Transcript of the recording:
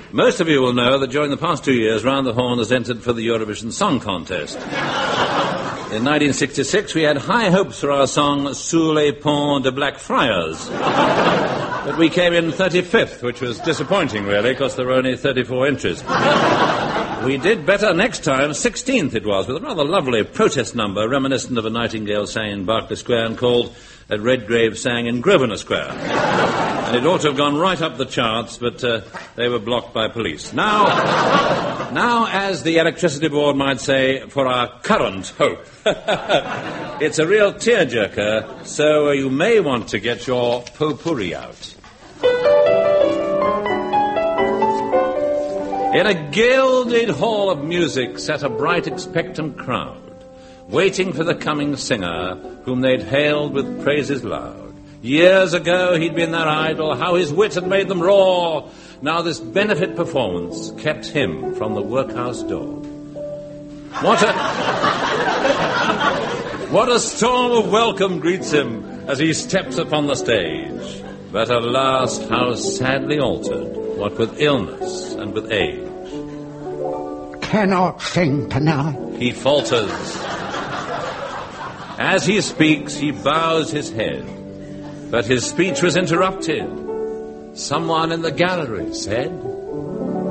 Most of you will know that during the past 2 years, Round the Horn has entered for the Eurovision Song Contest. In 1966, we had high hopes for our song Sous les ponts de Blackfriars. But we came in 35th, which was disappointing, really, because there were only 34 entries. We did better next time, 16th it was, with a rather lovely protest number reminiscent of a Nightingale sang in Berkeley Square and called A Redgrave Sang in Grosvenor Square. And it ought to have gone right up the charts, but they were blocked by police. Now, as the Electricity Board might say, for our current hope. It's a real tearjerker, so you may want to get your potpourri out. In a gilded hall of music sat a bright, expectant crowd, waiting for the coming singer, whom they'd hailed with praises loud. Years ago he'd been their idol, how his wit had made them roar. Now this benefit performance kept him from the workhouse door. What a storm of welcome greets him as he steps upon the stage. But alas, how sadly altered, what with illness and with age. Cannot sing tonight, he falters. As he speaks, he bows his head. But his speech was interrupted. Someone in the gallery said,